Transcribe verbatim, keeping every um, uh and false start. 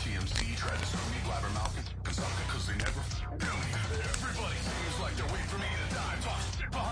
T M Z tried to sue me, blabbermouth and suck it, cause they never feel me. Everybody seems like they're waiting for me to die. Talk shit behind